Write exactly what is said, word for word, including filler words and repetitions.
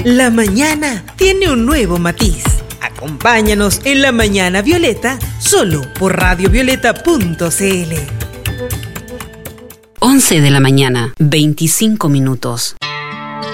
La mañana tiene un nuevo matiz. Acompáñanos en La Mañana Violeta, solo por radio violeta punto c l. once de la mañana, veinticinco minutos.